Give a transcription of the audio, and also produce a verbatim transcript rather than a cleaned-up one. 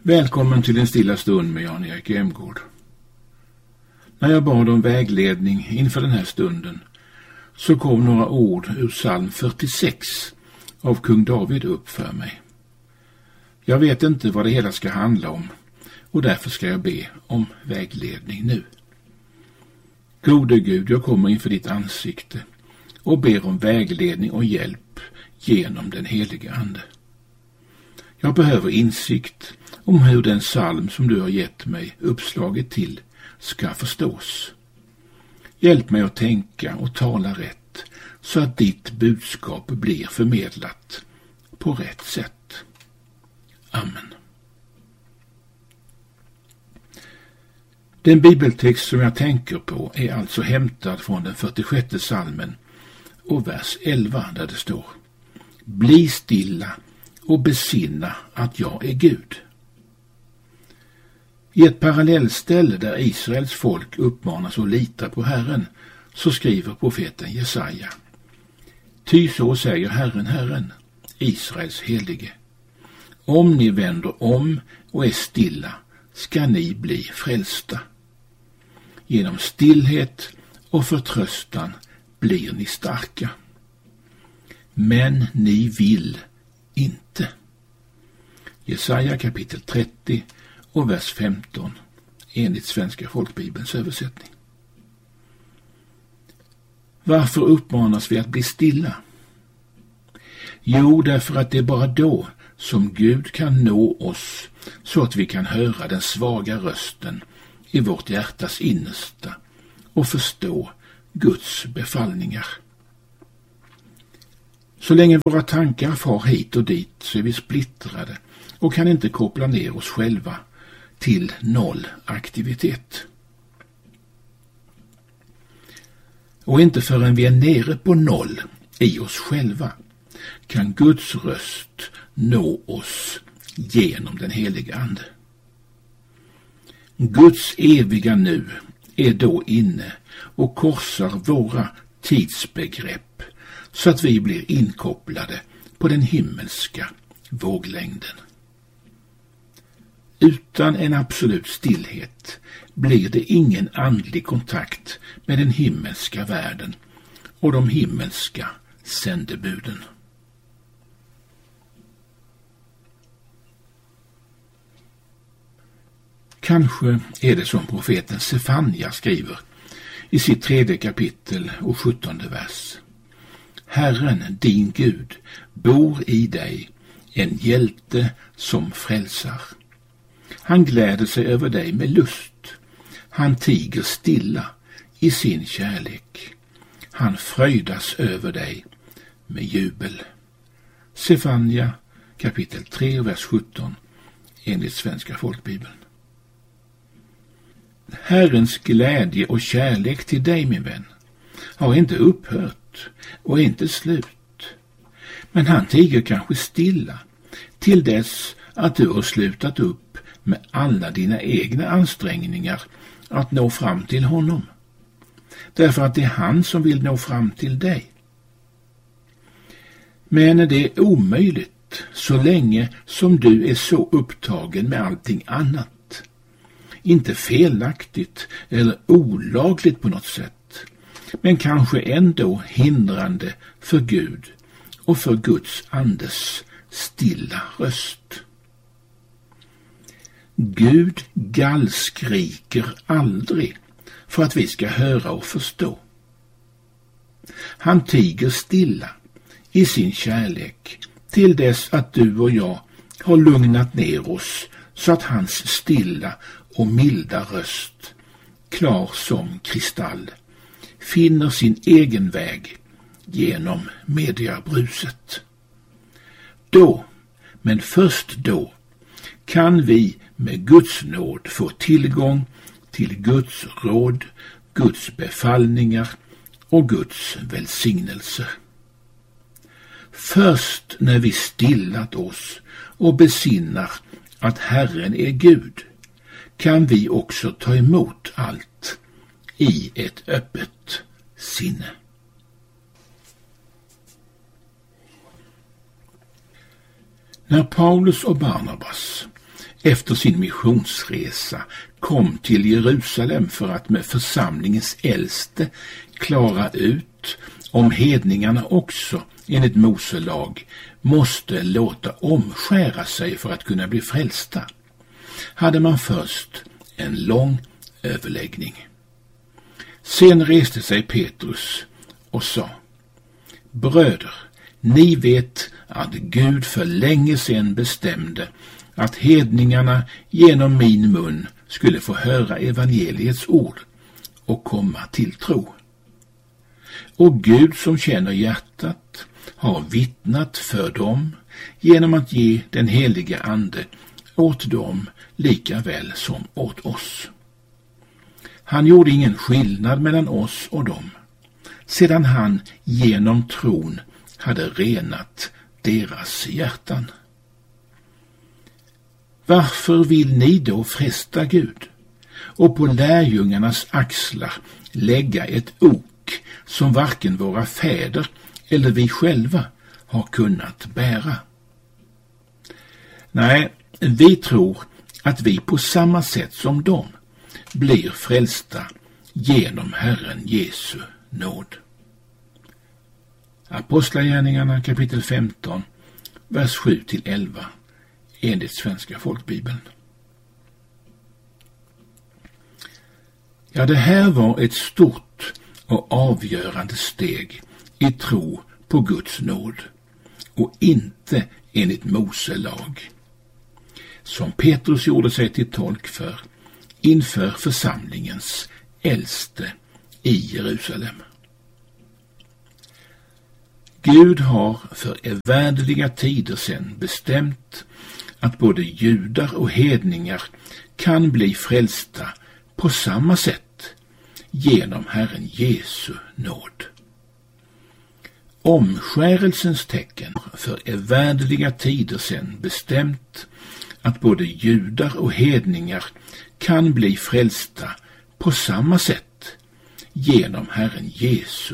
Välkommen till en stilla stund med Jan-Erik Emgård. När jag bad om vägledning inför den här stunden så kom några ord ur psalm fyrtiosex av kung David upp för mig. Jag vet inte vad det hela ska handla om och därför ska jag be om vägledning nu. Gode Gud, jag kommer inför ditt ansikte och ber om vägledning och hjälp genom den helige Ande. Jag behöver insikt om hur den psalm som du har gett mig uppslaget till ska förstås. Hjälp mig att tänka och tala rätt så att ditt budskap blir förmedlat på rätt sätt. Amen. Den bibeltext som jag tänker på är alltså hämtad från den fyrtiosjätte psalmen och vers elva där det står: Bli stilla och besinna att jag är Gud. I ett parallellställe där Israels folk uppmanas att lita på Herren så skriver profeten Jesaja: Ty så säger Herren, Herren, Israels helige. Om ni vänder om och är stilla ska ni bli frälsta. Genom stillhet och förtröstan blir ni starka. Men ni vill inte. Jesaja kapitel trettio och vers femton enligt Svenska folkbibelns översättning. Varför uppmanas vi att bli stilla? Jo, därför att det är bara då som Gud kan nå oss så att vi kan höra den svaga rösten i vårt hjärtas innersta och förstå Guds befallningar. Så länge våra tankar far hit och dit så är vi splittrade och kan inte koppla ner oss själva till noll aktivitet. Och inte förrän vi är nere på noll i oss själva kan Guds röst nå oss genom den heliga Ande. Guds eviga nu är då inne och korsar våra tidsbegrepp så att vi blir inkopplade på den himmelska våglängden. Utan en absolut stillhet blir det ingen andlig kontakt med den himmelska världen och de himmelska sändebuden. Kanske är det som profeten Sefanja skriver i sitt tredje kapitel och sjuttonde vers. Herren, din Gud, bor i dig, en hjälte som frälsar. Han gläder sig över dig med lust. Han tiger stilla i sin kärlek. Han fröjdas över dig med jubel. Sefanja kapitel tre, vers sjutton enligt Svenska folkbibeln. Herrens glädje och kärlek till dig, min vän, har inte upphört och är inte slut. Men han tiger kanske stilla till dess att du har slutat upp med alla dina egna ansträngningar att nå fram till honom. Därför att det är han som vill nå fram till dig. Men det är omöjligt så länge som du är så upptagen med allting annat. Inte felaktigt eller olagligt på något sätt, men kanske ändå hindrande för Gud och för Guds andes stilla röst. Gud gallskriker aldrig för att vi ska höra och förstå. Han tiger stilla i sin kärlek till dess att du och jag har lugnat ner oss så att hans stilla och milda röst, klar som kristall, finner sin egen väg genom mediabruset. Då, men först då, kan vi med Guds nåd få tillgång till Guds råd, Guds befallningar och Guds välsignelser. Först när vi stillat oss och besinnar att Herren är Gud kan vi också ta emot allt i ett öppet sinne. När Paulus och Barnabas efter sin missionsresa kom till Jerusalem för att med församlingens äldste klara ut om hedningarna också enligt Mose lag måste låta omskära sig för att kunna bli frälsta, hade man först en lång överläggning. Sen reste sig Petrus och sa: Bröder, ni vet att Gud för länge sedan bestämde att hedningarna genom min mun skulle få höra evangeliets ord och komma till tro. Och Gud som känner hjärtat har vittnat för dem genom att ge den heliga ande åt dem lika väl som åt oss. Han gjorde ingen skillnad mellan oss och dem, sedan han genom tron hade renat deras hjärtan. Varför vill ni då fresta Gud och på lärjungarnas axlar lägga ett ok som varken våra fäder eller vi själva har kunnat bära? Nej, vi tror att vi på samma sätt som dem blir frälsta genom Herren Jesu nåd. Apostlagärningarna kapitel femton, vers sju till elva, enligt Svenska folkbibeln. Ja, det här var ett stort och avgörande steg i tro på Guds nåd och inte enligt Mose lag, som Petrus gjorde sig till tolk för inför församlingens äldste i Jerusalem. Gud har för evärdliga tider sedan bestämt att både judar och hedningar kan bli frälsta på samma sätt genom Herren Jesu nåd. Omskärelsens tecken för evärdliga tider sedan bestämt att både judar och hedningar kan bli frälsta på samma sätt genom Herren Jesu